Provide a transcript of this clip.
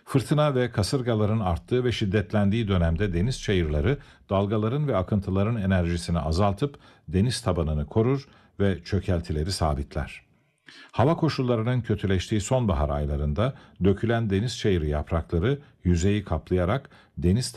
Fırtına ve kasırgaların arttığı ve şiddetlendiği dönemde deniz çayırları dalgaların ve akıntıların enerjisini azaltıp deniz tabanını korur ve çökeltileri sabitler. Hava koşullarının kötüleştiği sonbahar aylarında dökülen deniz çayırı yaprakları yüzeyi kaplayarak deniz